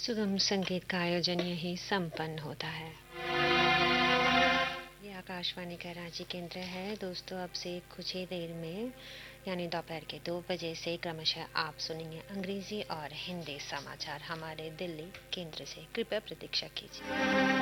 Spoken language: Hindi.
सुगम संगीत का आयोजन यहीं संपन्न होता है। ये आकाशवाणी का रांची केंद्र है। दोस्तों, अब से कुछ ही देर में यानी दोपहर के 2 बजे से क्रमशः आप सुनेंगे अंग्रेजी और हिंदी समाचार हमारे दिल्ली केंद्र से। कृपया प्रतीक्षा कीजिए।